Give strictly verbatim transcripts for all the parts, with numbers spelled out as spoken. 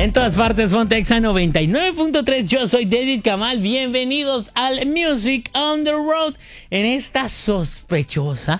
En todas partes, Fontexa noventa y nueve punto tres. Yo soy David Kamal. Bienvenidos al Music on the Road. En esta sospechosa,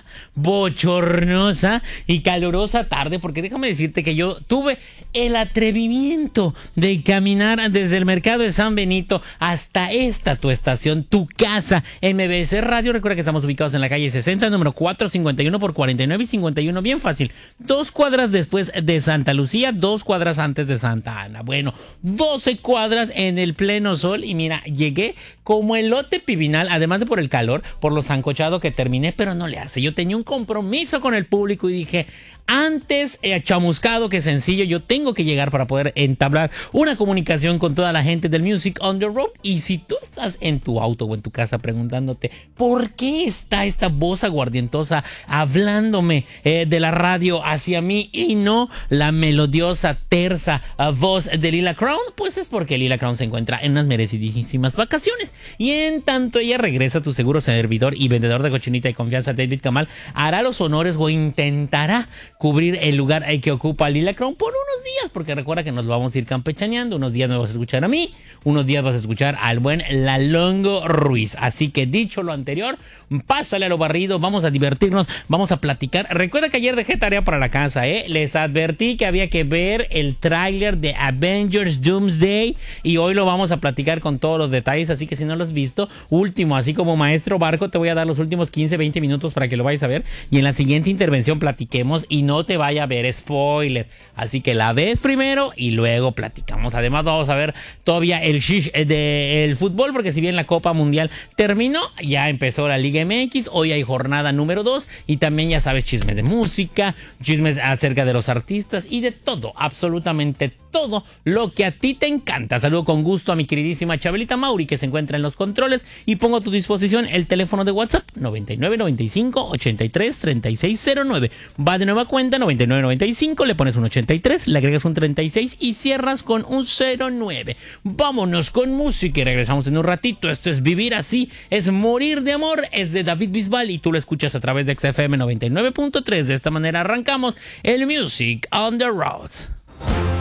bochornosa y calurosa tarde, porque déjame decirte que yo tuve el atrevimiento de caminar desde el mercado de San Benito hasta esta tu estación, tu casa, M B S Radio. Recuerda que estamos ubicados en la calle sesenta, número cuatrocientos cincuenta y uno por cuarenta y nueve y cincuenta y uno. Bien fácil. Dos cuadras después de Santa Lucía, dos cuadras antes de Santa Ana. Bueno, doce cuadras en el pleno sol. Y mira, llegué como elote pibinal, además de por el calor, por lo sancochado que terminé, pero no le hace. Yo tenía un compromiso con el público y dije, antes eh, chamuscado que sencillo, yo tengo que llegar para poder entablar una comunicación con toda la gente del Music on the Road. Y si tú estás en tu auto o en tu casa preguntándote ¿por qué está esta voz aguardientosa hablándome eh, de la radio hacia mí y no la melodiosa, tersa uh, voz de Lila Crown? Pues es porque Lila Crown se encuentra en unas merecidísimas vacaciones. Y en tanto ella regresa, tu seguro servidor y vendedor de cochinita y confianza, David Kamal, hará los honores o intentará cubrir el lugar que ocupa Lila Crown por unos días, porque recuerda que nos vamos a ir campechaneando. Unos días me vas a escuchar a mí, unos días vas a escuchar al buen Lalongo Ruiz. Así que dicho lo anterior, pásale a lo barrido, vamos a divertirnos, vamos a platicar. Recuerda que ayer dejé tarea para la casa, ¿eh? Les advertí que había que ver el tráiler de Avengers Doomsday y hoy lo vamos a platicar con todos los detalles, así que si no lo has visto, último, así como Maestro Barco, te voy a dar los últimos quince, veinte minutos para que lo vayas a ver y en la siguiente intervención platiquemos y no te vaya a ver spoiler. Así que la ves primero y luego platicamos. Además vamos a ver todavía el shish del fútbol, porque si bien la Copa Mundial terminó, ya empezó la Liga M X, hoy hay jornada número dos y también ya sabes, chismes de música, chismes acerca de los artistas y de todo, absolutamente todo lo que a ti te encanta. Saludo con gusto a mi queridísima Chabelita Mauri, que se encuentra en los controles, y pongo a tu disposición el teléfono de WhatsApp noventa y nueve noventa y cinco ochenta y tres treinta y seis cero nueve. Va de nueva cuenta noventa y nueve noventa y cinco, le pones un ochenta y tres, le agregas un treinta y seis y cierras con un cero nueve. Vámonos con música y regresamos en un ratito. Esto es Vivir Así, es Morir de Amor, es de David Bisbal y tú lo escuchas a través de X F M noventa y nueve punto tres. De esta manera arrancamos el Music on the Road.